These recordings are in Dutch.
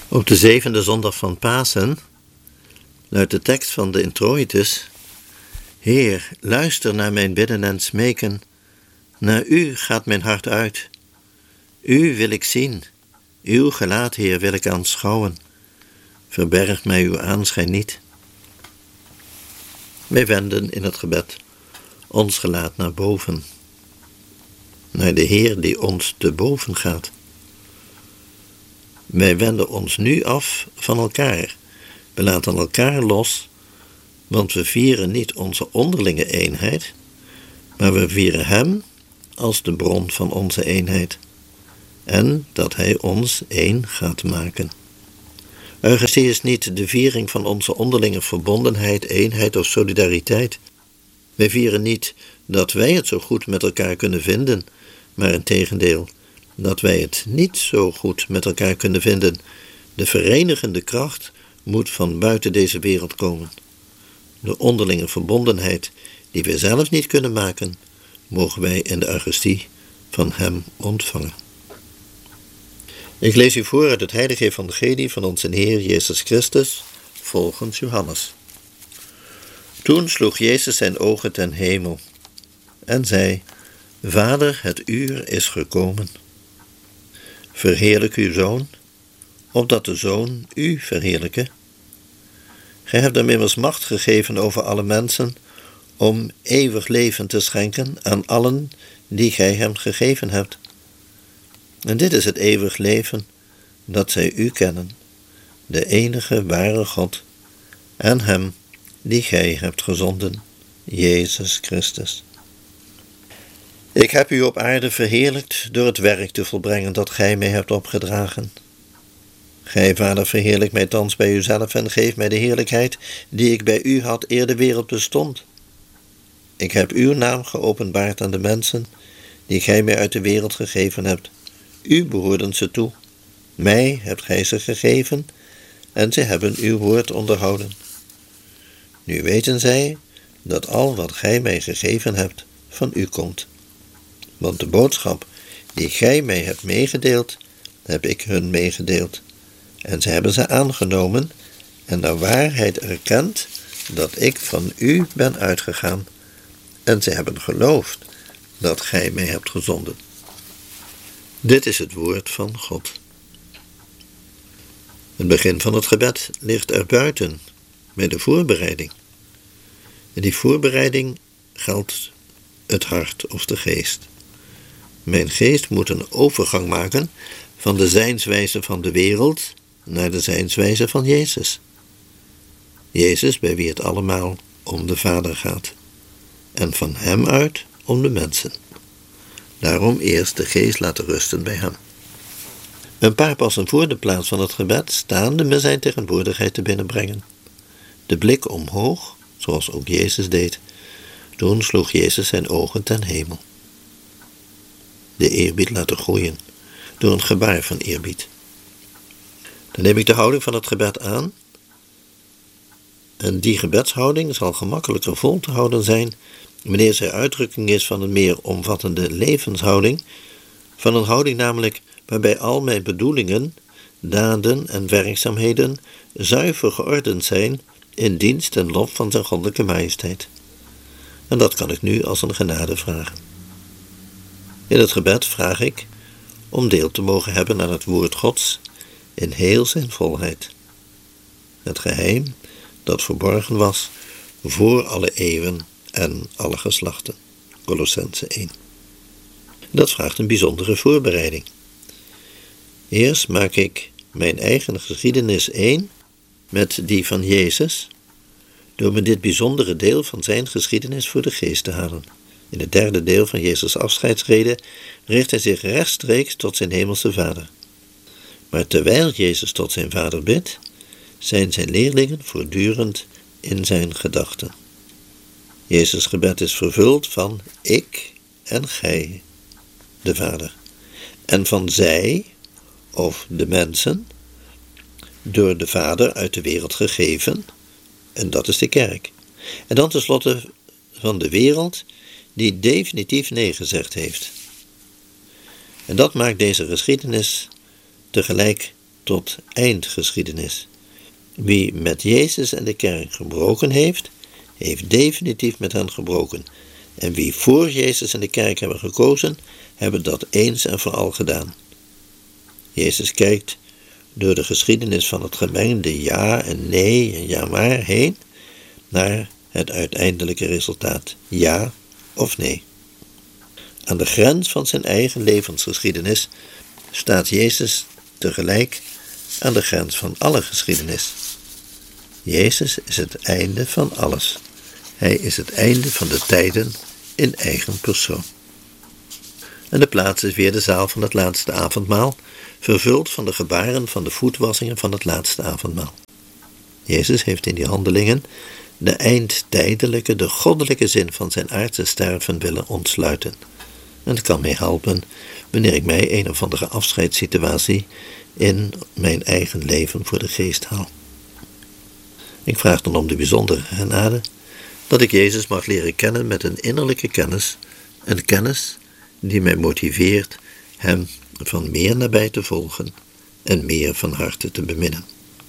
Op de 7e zondag van Pasen luidt de tekst van de introitus: Heer, luister naar mijn bidden en smeken. Naar u gaat mijn hart uit. U wil ik zien. Uw gelaat, Heer, wil ik aanschouwen. Verberg mij uw aanschijn niet. Wij wenden in het gebed ons gelaat naar boven. Naar de Heer die ons te boven gaat. Wij wenden ons nu af van elkaar. We laten elkaar los, want we vieren niet onze onderlinge eenheid, maar we vieren Hem als de bron van onze eenheid. En dat Hij ons één gaat maken. Eucharistie is niet de viering van onze onderlinge verbondenheid, eenheid of solidariteit. Wij vieren niet dat wij het zo goed met elkaar kunnen vinden, maar integendeel, dat wij het niet zo goed met elkaar kunnen vinden. De verenigende kracht moet van buiten deze wereld komen. De onderlinge verbondenheid die wij zelf niet kunnen maken, mogen wij in de Eucharistie van Hem ontvangen. Ik lees u voor uit het heilige evangelie van onze Heer Jezus Christus, volgens Johannes. Toen sloeg Jezus zijn ogen ten hemel en zei: Vader, het uur is gekomen. Verheerlijk uw Zoon, opdat de Zoon u verheerlijke. Gij hebt hem immers macht gegeven over alle mensen, om eeuwig leven te schenken aan allen die gij hem gegeven hebt. En dit is het eeuwig leven, dat zij u kennen, de enige ware God, en hem die gij hebt gezonden, Jezus Christus. Ik heb u op aarde verheerlijkt door het werk te volbrengen dat gij mij hebt opgedragen. Gij, Vader, verheerlijk mij thans bij uzelf en geef mij de heerlijkheid die ik bij u had eer de wereld bestond. Ik heb uw naam geopenbaard aan de mensen die gij mij uit de wereld gegeven hebt. U behoorden ze toe. Mij hebt gij ze gegeven en ze hebben uw woord onderhouden. Nu weten zij dat al wat gij mij gegeven hebt van u komt. Want de boodschap die gij mij hebt meegedeeld, heb ik hun meegedeeld. En ze hebben ze aangenomen en naar waarheid erkend dat ik van u ben uitgegaan. En ze hebben geloofd dat gij mij hebt gezonden. Dit is het woord van God. Het begin van het gebed ligt erbuiten, bij de voorbereiding. En die voorbereiding geldt het hart of de geest. Mijn geest moet een overgang maken van de zijnswijze van de wereld naar de zijnswijze van Jezus. Jezus, bij wie het allemaal om de Vader gaat. En van Hem uit om de mensen. Daarom eerst de geest laten rusten bij Hem. Een paar passen voor de plaats van het gebed staande me zijn tegenwoordigheid te binnenbrengen. De blik omhoog, zoals ook Jezus deed. Toen sloeg Jezus zijn ogen ten hemel. De eerbied laten groeien, door een gebaar van eerbied. Dan neem ik de houding van het gebed aan. En die gebedshouding zal gemakkelijker vol te houden zijn wanneer zij uitdrukking is van een meer omvattende levenshouding, van een houding namelijk waarbij al mijn bedoelingen, daden en werkzaamheden zuiver geordend zijn in dienst en lof van zijn goddelijke majesteit. En dat kan ik nu als een genade vragen. In het gebed vraag ik om deel te mogen hebben aan het woord Gods in heel zijn volheid. Het geheim dat verborgen was voor alle eeuwen en alle geslachten. Kolossenzen 1. Dat vraagt een bijzondere voorbereiding. Eerst maak ik mijn eigen geschiedenis één met die van Jezus, door me dit bijzondere deel van zijn geschiedenis voor de geest te halen. In het derde deel van Jezus' afscheidsrede richt hij zich rechtstreeks tot zijn hemelse Vader. Maar terwijl Jezus tot zijn Vader bidt, zijn zijn leerlingen voortdurend in zijn gedachten. Jezus' gebed is vervuld van ik en gij, de Vader, en van zij, of de mensen, door de Vader uit de wereld gegeven, en dat is de kerk. En dan tenslotte van de wereld, die definitief nee gezegd heeft. En dat maakt deze geschiedenis tegelijk tot eindgeschiedenis. Wie met Jezus en de kerk gebroken heeft, heeft definitief met hen gebroken. En wie voor Jezus en de kerk hebben gekozen, hebben dat eens en voor al gedaan. Jezus kijkt door de geschiedenis van het gemengde ja en nee en ja maar heen naar het uiteindelijke resultaat, ja of nee. Aan de grens van zijn eigen levensgeschiedenis staat Jezus tegelijk aan de grens van alle geschiedenis. Jezus is het einde van alles. Hij is het einde van de tijden in eigen persoon. En de plaats is weer de zaal van het laatste avondmaal, vervuld van de gebaren van de voetwassingen van het laatste avondmaal. Jezus heeft in die handelingen de eindtijdelijke, de goddelijke zin van zijn aardse sterven willen ontsluiten. En het kan mij helpen wanneer ik mij een of andere afscheidssituatie in mijn eigen leven voor de geest haal. Ik vraag dan om de bijzondere genade dat ik Jezus mag leren kennen met een innerlijke kennis, een kennis die mij motiveert hem van meer nabij te volgen en meer van harte te beminnen.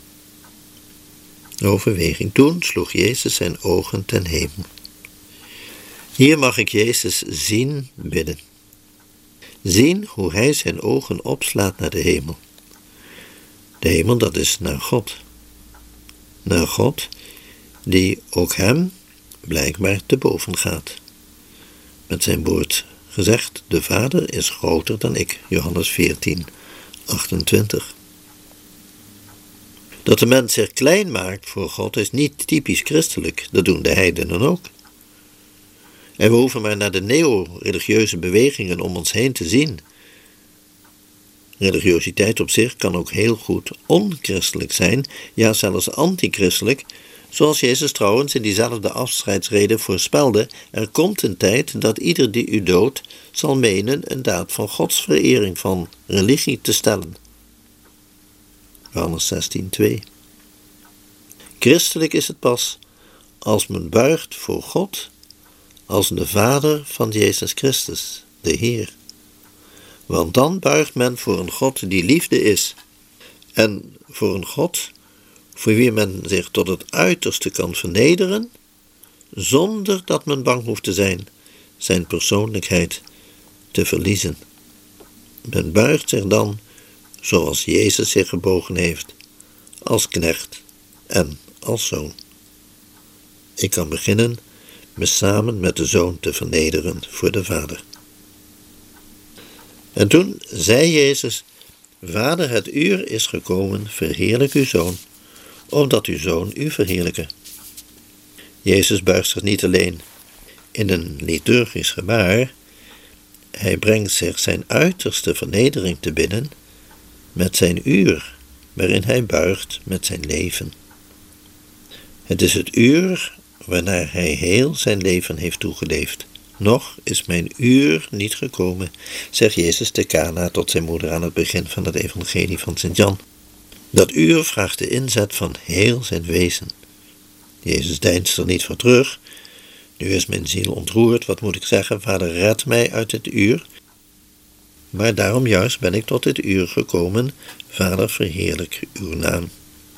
Overweging. Toen sloeg Jezus zijn ogen ten hemel. Hier mag ik Jezus zien bidden. Zien hoe hij zijn ogen opslaat naar de hemel. De hemel, dat is naar God. Naar God, die ook hem blijkbaar te boven gaat. Met zijn woord gezegd, de Vader is groter dan ik. Johannes 14, 28. Dat de mens zich klein maakt voor God is niet typisch christelijk. Dat doen de heidenen ook. En we hoeven maar naar de neo-religieuze bewegingen om ons heen te zien. Religiositeit op zich kan ook heel goed onchristelijk zijn, ja zelfs antichristelijk, zoals Jezus trouwens in diezelfde afscheidsrede voorspelde: er komt een tijd dat ieder die u doodt zal menen een daad van godsverering, van religie te stellen. Johannes 16:2. Christelijk is het pas als men buigt voor God als de Vader van Jezus Christus, de Heer. Want dan buigt men voor een God die liefde is en voor een God voor wie men zich tot het uiterste kan vernederen, zonder dat men bang hoeft te zijn persoonlijkheid te verliezen. Men buigt zich dan zoals Jezus zich gebogen heeft, als knecht en als zoon. Ik kan beginnen me samen met de Zoon te vernederen voor de Vader. En toen zei Jezus: Vader, het uur is gekomen, verheerlijk uw Zoon, opdat uw Zoon u verheerlijke. Jezus buigt zich niet alleen in een liturgisch gebaar, hij brengt zich zijn uiterste vernedering te binnen met zijn uur, waarin hij buigt met zijn leven. Het is het uur waarnaar hij heel zijn leven heeft toegeleefd. Nog is mijn uur niet gekomen, zegt Jezus te Kana tot zijn moeder aan het begin van het evangelie van Sint-Jan. Dat uur vraagt de inzet van heel zijn wezen. Jezus deinst er niet voor terug. Nu is mijn ziel ontroerd, wat moet ik zeggen? Vader, red mij uit dit uur. Maar daarom juist ben ik tot dit uur gekomen. Vader, verheerlijk uw naam.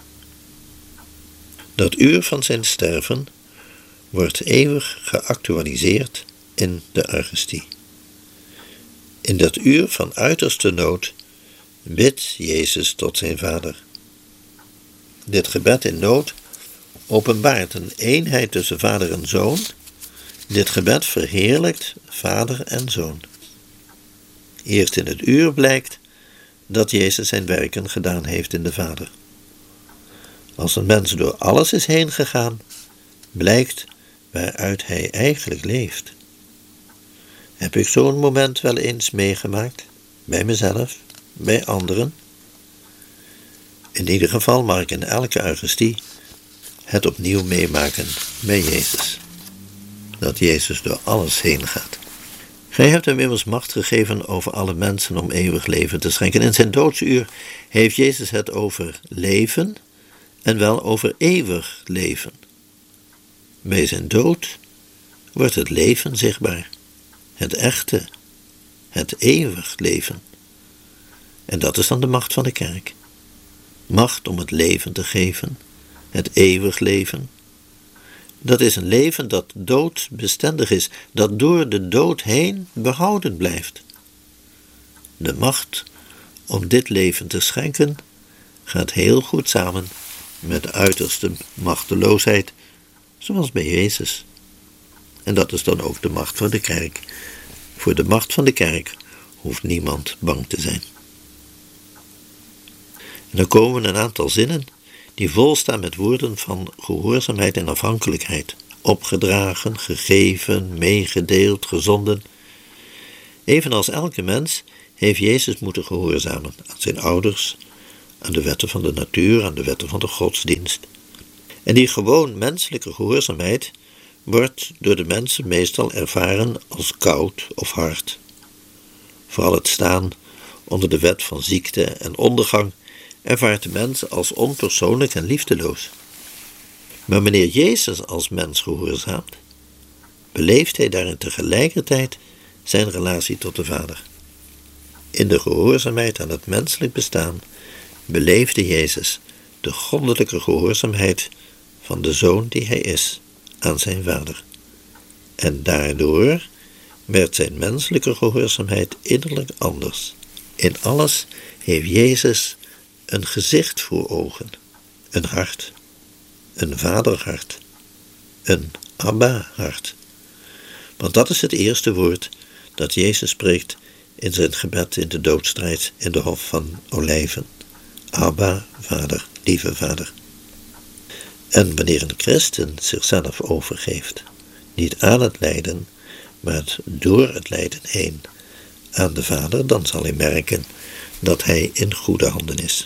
Dat uur van zijn sterven wordt eeuwig geactualiseerd in de Eucharistie. In dat uur van uiterste nood bidt Jezus tot zijn Vader. Dit gebed in nood openbaart een eenheid tussen Vader en Zoon. Dit gebed verheerlijkt Vader en Zoon. Eerst in het uur blijkt dat Jezus zijn werken gedaan heeft in de Vader. Als een mens door alles is heen gegaan, blijkt waaruit hij eigenlijk leeft. Heb ik zo'n moment wel eens meegemaakt? Bij mezelf, bij anderen? In ieder geval mag ik in elke Eucharistie het opnieuw meemaken bij Jezus. Dat Jezus door alles heen gaat. Gij hebt hem immers macht gegeven over alle mensen om eeuwig leven te schenken. In zijn doodsuur heeft Jezus het over leven en wel over eeuwig leven. Bij zijn dood wordt het leven zichtbaar. Het echte, het eeuwig leven. En dat is dan de macht van de kerk. Macht om het leven te geven, het eeuwig leven. Dat is een leven dat doodbestendig is, dat door de dood heen behouden blijft. De macht om dit leven te schenken gaat heel goed samen met de uiterste machteloosheid, zoals bij Jezus. En dat is dan ook de macht van de kerk. Voor de macht van de kerk hoeft niemand bang te zijn. En dan komen een aantal zinnen die vol staan met woorden van gehoorzaamheid en afhankelijkheid. Opgedragen, gegeven, meegedeeld, gezonden. Evenals elke mens heeft Jezus moeten gehoorzamen aan zijn ouders, aan de wetten van de natuur, aan de wetten van de godsdienst. En die gewoon menselijke gehoorzaamheid wordt door de mensen meestal ervaren als koud of hard. Vooral het staan onder de wet van ziekte en ondergang ervaart de mens als onpersoonlijk en liefdeloos. Maar wanneer Jezus als mens gehoorzaamt, beleeft hij daarin tegelijkertijd zijn relatie tot de Vader. In de gehoorzaamheid aan het menselijk bestaan beleefde Jezus de goddelijke gehoorzaamheid van de Zoon die hij is aan zijn Vader. En daardoor werd zijn menselijke gehoorzaamheid innerlijk anders. In alles heeft Jezus een gezicht voor ogen, een hart, een vaderhart, een Abba-hart. Want dat is het eerste woord dat Jezus spreekt in zijn gebed in de doodstrijd in de Hof van Olijven. Abba, Vader, lieve Vader. En wanneer een christen zichzelf overgeeft, niet aan het lijden, maar door het lijden heen aan de Vader, dan zal hij merken dat hij in goede handen is.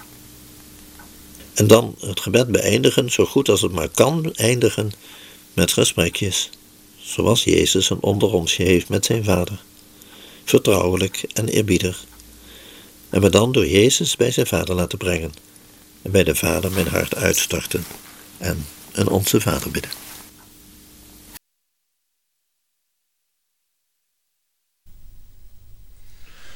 En dan het gebed beëindigen, zo goed als het maar kan eindigen, met gesprekjes, zoals Jezus een onderonsje heeft met zijn Vader. Vertrouwelijk en eerbiedig. En me dan door Jezus bij zijn Vader laten brengen. En bij de Vader mijn hart uitstorten en een Onze Vader bidden.